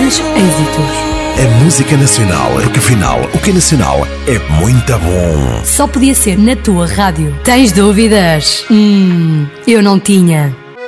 mais êxitos. A música nacional, porque afinal, o que é nacional é muito bom. Só podia ser na tua rádio. Tens dúvidas? Eu não tinha.